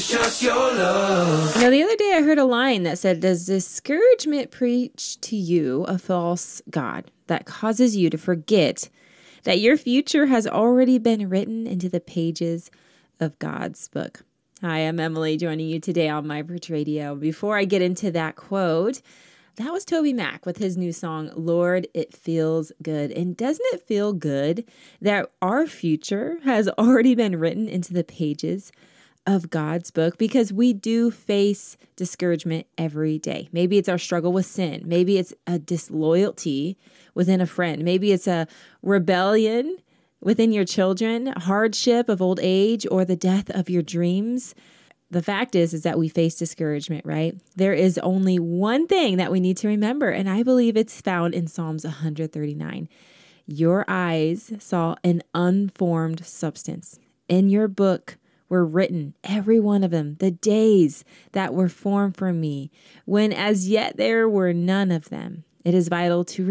Just your love. The other day I heard a line that said, does discouragement preach to you a false God that causes you to forget that your future has already been written into the pages of God's book? Hi, I'm Emily, joining you today on My Bridge Radio. Before I get into that quote, that was Toby Mac with his new song, Lord, It Feels Good. And doesn't it feel good that our future has already been written into the pages of God's book? Because we do face discouragement every day. Maybe it's our struggle with sin. Maybe it's a disloyalty within a friend. Maybe it's a rebellion within your children, hardship of old age, or the death of your dreams. The fact is that we face discouragement, right? There is only one thing that we need to remember, and I believe it's found in Psalms 139. Your eyes saw an unformed substance. In your book were written, every one of them, the days that were formed for me, when as yet there were none of them. It is vital to